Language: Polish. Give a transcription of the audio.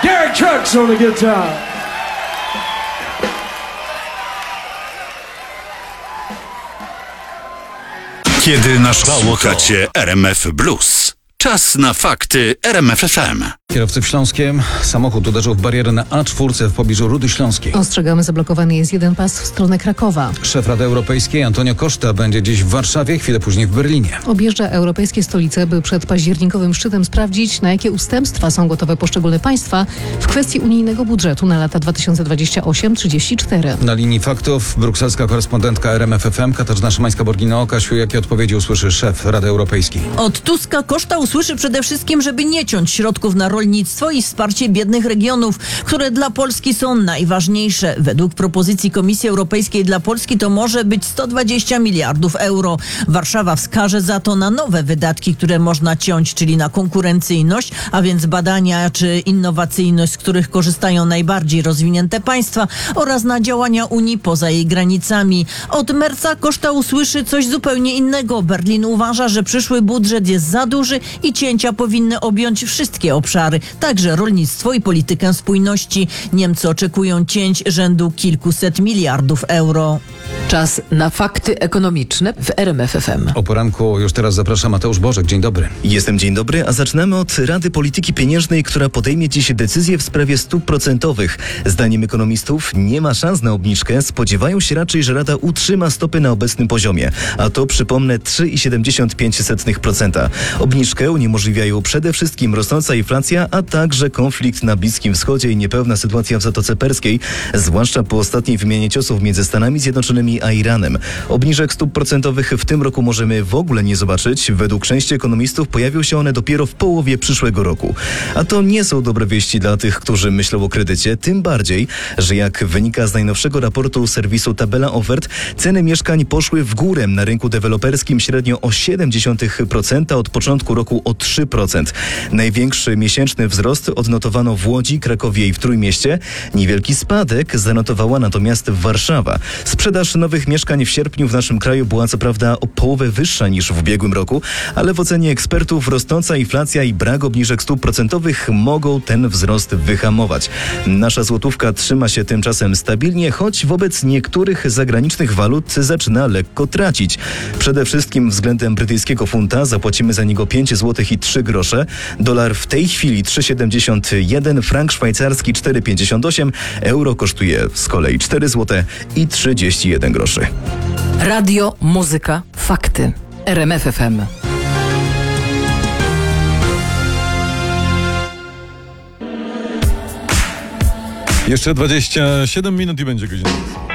Derek Trucks on the guitar. Kiedy słuchacie RMF Blues. Czas na fakty RMF FM. Kierowcy w Śląskiem. Samochód uderzył w barierę na A4 w pobliżu Rudy Śląskiej. Ostrzegamy, zablokowany jest jeden pas w stronę Krakowa. Szef Rady Europejskiej Antonio Costa będzie dziś w Warszawie, chwilę później w Berlinie. Objeżdża europejskie stolice, by przed październikowym szczytem sprawdzić, na jakie ustępstwa są gotowe poszczególne państwa w kwestii unijnego budżetu na lata 2028-34. Na linii faktów brukselska korespondentka RMF FM Katarzyna Szymańska-Borgino. Kasiu, jakie odpowiedzi usłyszy szef Rady Europejskiej? Od Tuska Costa usłyszy przede wszystkim, żeby nie ciąć środków na rolnictwo i wsparcie biednych regionów, które dla Polski są najważniejsze. Według propozycji Komisji Europejskiej dla Polski to może być 120 miliardów euro. Warszawa wskaże za to na nowe wydatki, które można ciąć, czyli na konkurencyjność, a więc badania czy innowacyjność, z których korzystają najbardziej rozwinięte państwa, oraz na działania Unii poza jej granicami. Od marca Costa usłyszy coś zupełnie innego. Berlin uważa, że przyszły budżet jest za duży i cięcia powinny objąć wszystkie obszary, także rolnictwo i politykę spójności. Niemcy oczekują cięć rzędu kilkuset miliardów euro. Czas na fakty ekonomiczne w RMF FM. O poranku już teraz zaprasza Mateusz Bożek. Dzień dobry. Dzień dobry, a zaczynamy od Rady Polityki Pieniężnej, która podejmie dziś decyzję w sprawie stóp procentowych. Zdaniem ekonomistów nie ma szans na obniżkę. Spodziewają się raczej, że Rada utrzyma stopy na obecnym poziomie, a to, przypomnę, 3,75%. Obniżkę uniemożliwiają przede wszystkim rosnąca inflacja, a także konflikt na Bliskim Wschodzie i niepewna sytuacja w Zatoce Perskiej, zwłaszcza po ostatniej wymianie ciosów między Stanami Zjednoczonymi a Iranem. Obniżek stóp procentowych w tym roku możemy w ogóle nie zobaczyć. Według części ekonomistów pojawią się one dopiero w połowie przyszłego roku. A to nie są dobre wieści dla tych, którzy myślą o kredycie, tym bardziej, że jak wynika z najnowszego raportu serwisu Tabela Ofert, ceny mieszkań poszły w górę na rynku deweloperskim średnio o 0,7%, od początku roku o 3%. Największy miesięczny wzrost odnotowano w Łodzi, Krakowie i w Trójmieście. Niewielki spadek zanotowała natomiast Warszawa. Sprzedaż nowych mieszkań w sierpniu w naszym kraju była co prawda o połowę wyższa niż w ubiegłym roku, ale w ocenie ekspertów rosnąca inflacja i brak obniżek stóp procentowych mogą ten wzrost wyhamować. Nasza złotówka trzyma się tymczasem stabilnie, choć wobec niektórych zagranicznych walut zaczyna lekko tracić. Przede wszystkim względem brytyjskiego funta. Zapłacimy za niego 5 zł i 3 grosze. Dolar w tej chwili 3,71, frank szwajcarski 4,58, euro kosztuje z kolei 4 zł i 31 groszy. Radio, muzyka, fakty. RMF FM. Jeszcze 27 minut i będzie godzina.